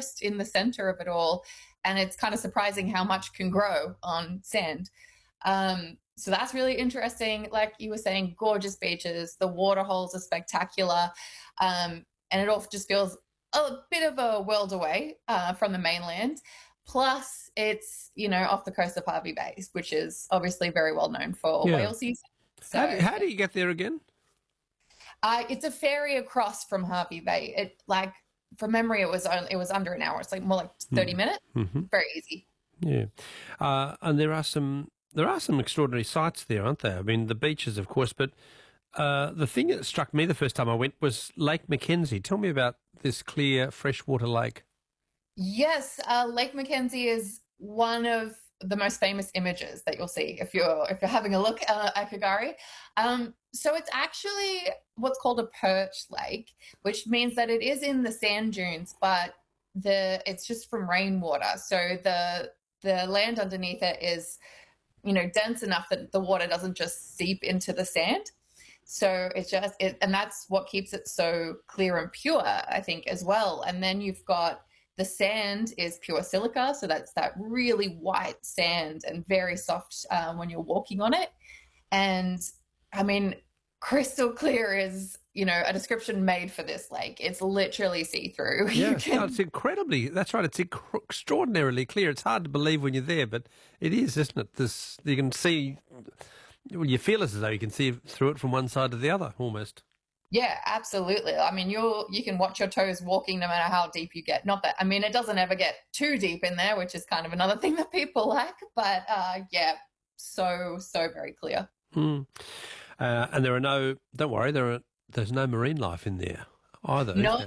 forest in the center of it all, and it's kind of surprising how much can grow on sand. So that's really interesting. Like you were saying, gorgeous beaches. The water holes are spectacular, and it all just feels a bit of a world away from the mainland. Plus, it's off the coast of Hervey Bay, which is obviously very well known for Yeah. whale season. So How do you get there again? it's a ferry across from Hervey Bay. From memory, it was under an hour. It's like more like 30 minutes. Mm-hmm. Very easy. Yeah, and there are some extraordinary sights there, aren't there? I mean, the beaches, of course, but the thing that struck me the first time I went was Lake Mackenzie. Tell me about this clear freshwater lake. Yes, Lake Mackenzie is one of the most famous images that you'll see if you're having a look at Kagari. So it's actually what's called a perch lake, which means that it is in the sand dunes, but it's just from rainwater. So the land underneath it is dense enough that the water doesn't just seep into the sand. So and that's what keeps it so clear and pure, I think, as well. And then you've got the sand is pure silica, so that's that really white sand and very soft when you're walking on it. And I mean, crystal clear is a description made for this lake. It's literally see-through. Yeah, no, it's incredibly. That's right. It's extraordinarily clear. It's hard to believe when you're there, but it is, isn't it? This you can see. Well, you feel as though you can see through it from one side to the other, almost. Yeah, absolutely. I mean, you can watch your toes walking no matter how deep you get. Not that, I mean, it doesn't ever get too deep in there, which is kind of another thing that people like. But yeah, so very clear. Mm. And don't worry, there's no marine life in there either. Is No, there?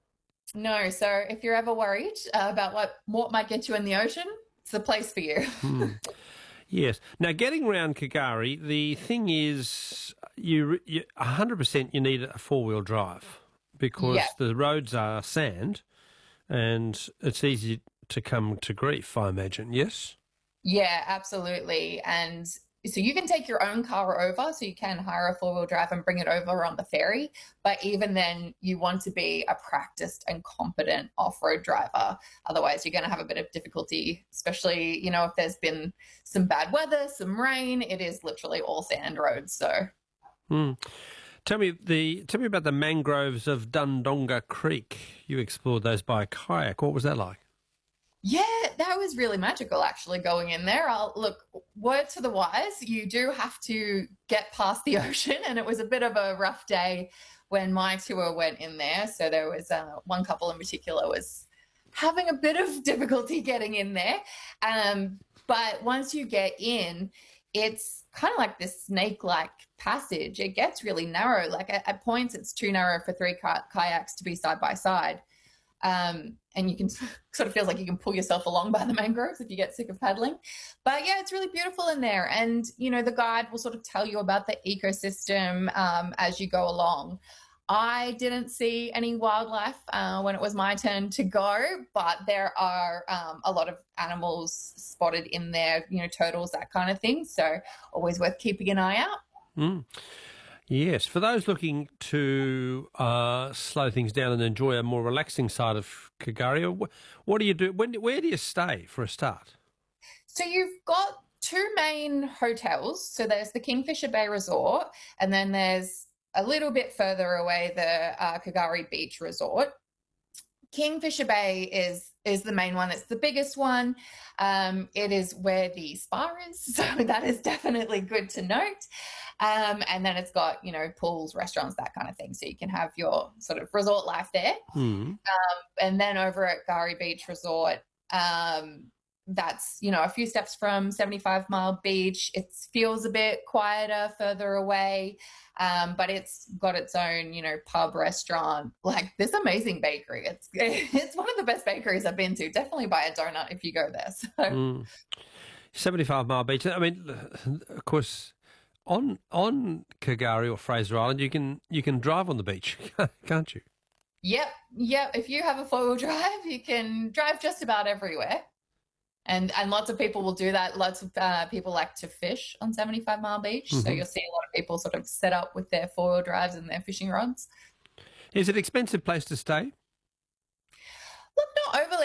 no. So if you're ever worried about what might get you in the ocean, it's the place for you. Mm. Yes. Now, getting around Kagari, the thing is, you 100% you need a four-wheel drive because Yeah. the roads are sand, and it's easy to come to grief, I imagine. Yes. Yeah, absolutely. And so you can take your own car over, so you can hire a four-wheel drive and bring it over on the ferry. But even then, you want to be a practiced and competent off-road driver. Otherwise, you're going to have a bit of difficulty, especially, if there's been some bad weather, some rain. It is literally all sand roads. So Mm. Tell me about the mangroves of Dundonga Creek. You explored those by kayak. What was that like? yeah, that was really magical actually going in there. Look, word to the wise, you do have to get past the ocean, and it was a bit of a rough day when my tour went in there. So there was one couple in particular was having a bit of difficulty getting in there. But once you get in, it's kind of like this snake-like passage. It gets really narrow. Like at points, it's too narrow for three kayaks to be side by side. And you can sort of feels like you can pull yourself along by the mangroves if you get sick of paddling. But yeah, it's really beautiful in there. And, the guide will sort of tell you about the ecosystem as you go along. I didn't see any wildlife when it was my turn to go, but there are a lot of animals spotted in there, turtles, that kind of thing. So always worth keeping an eye out. Mm. Yes, for those looking to slow things down and enjoy a more relaxing side of Kagari, what do you do? Where do you stay for a start? So you've got two main hotels. So there's the Kingfisher Bay Resort, and then there's a little bit further away the Kagari Beach Resort. Kingfisher Bay is the main one. It's the biggest one. It is where the spa is, so that is definitely good to note. And then it's got, pools, restaurants, that kind of thing. So you can have your sort of resort life there. Mm. And then over at Kagari Beach Resort, that's, a few steps from 75 Mile Beach. It feels a bit quieter further away, but it's got its own, pub, restaurant, like this amazing bakery. It's one of the best bakeries I've been to. Definitely buy a donut if you go there. So. Mm. 75 Mile Beach. I mean, of course, on Kagari or Fraser Island, you can drive on the beach, can't you? Yep. If you have a four-wheel drive, you can drive just about everywhere. And lots of people will do that. Lots of people like to fish on 75 Mile Beach. Mm-hmm. So you'll see a lot of people sort of set up with their four-wheel drives and their fishing rods. Is it an expensive place to stay? Look, not overly